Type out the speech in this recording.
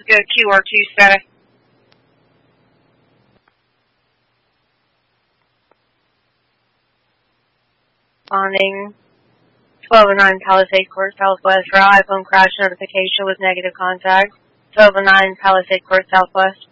Good QR2 status. Responding 1209 Palisade Court Southwest for iPhone crash notification with negative contact. 1209 Palisade Court Southwest.